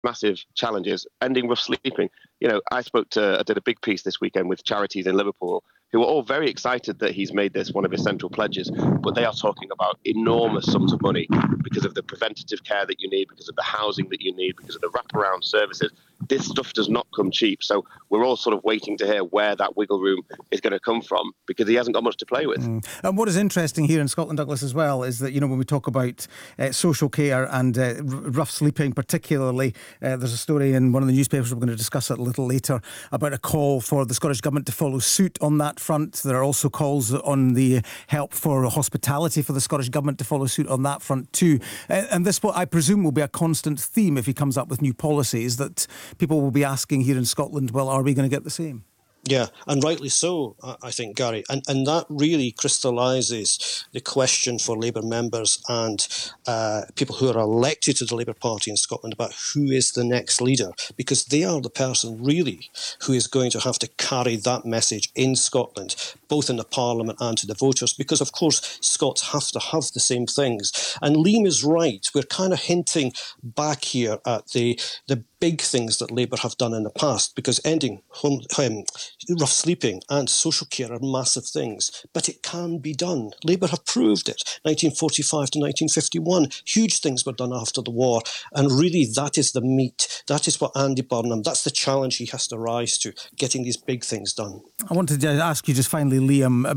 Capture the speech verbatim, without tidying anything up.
massive challenges, ending rough sleeping. You know, I spoke to, I did a big piece this weekend with charities in Liverpool who are all very excited that he's made this one of his central pledges, but they are talking about enormous sums of money because of the preventative care that you need, because of the housing that you need, because of the wraparound services. This stuff does not come cheap. So we're all sort of waiting to hear where that wiggle room is going to come from, because he hasn't got much to play with. Mm. And what is interesting here in Scotland, Douglas, as well, is that, you know, when we talk about uh, social care and uh, r- rough sleeping particularly, uh, there's a story in one of the newspapers, we're going to discuss it a little later, about a call for the Scottish Government to follow suit on that front. There are also calls on the help for hospitality for the Scottish Government to follow suit on that front too. Uh, and this, what I presume, will be a constant theme if he comes up with new policies, that people will be asking here in Scotland, well, are we going to get the same? Yeah, and rightly so, I think, Gary. And and that really crystallises the question for Labour members and uh, people who are elected to the Labour Party in Scotland about who is the next leader, because they are the person really who is going to have to carry that message in Scotland, both in the Parliament and to the voters, because, of course, Scots have to have the same things. And Liam is right. We're kind of hinting back here at the the big things that Labour have done in the past, because ending home, um, rough sleeping and social care are massive things, but it can be done. Labour have proved it. nineteen forty-five to nineteen fifty-one, huge things were done after the war, and really that is the meat. That is what Andy Burnham, that's the challenge he has to rise to, getting these big things done. I wanted to ask you just finally, Liam,